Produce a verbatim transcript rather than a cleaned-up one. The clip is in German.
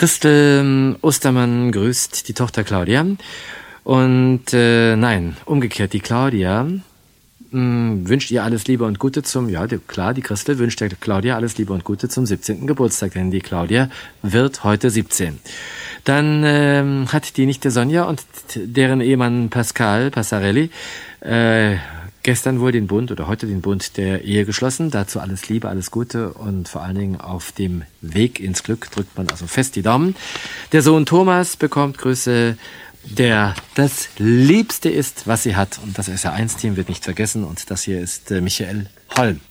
Christel Ostermann grüßt die Tochter Claudia. Und äh, nein, umgekehrt, die Claudia mh, wünscht ihr alles Liebe und Gute zum, ja die, klar, die Christel wünscht der Claudia alles Liebe und Gute zum siebzehnten Geburtstag, denn die Claudia wird heute siebzehn. Dann ähm, hat die Nichte Sonja und deren Ehemann Pascal Passarelli äh, gestern wohl den Bund oder heute den Bund der Ehe geschlossen. Dazu alles Liebe, alles Gute und vor allen Dingen auf dem Weg ins Glück drückt man also fest die Daumen. Der Sohn Thomas bekommt Grüße, der das Liebste ist, was sie hat. Und das S R eins Team wird nicht vergessen. Und das hier ist äh, Michael Holm.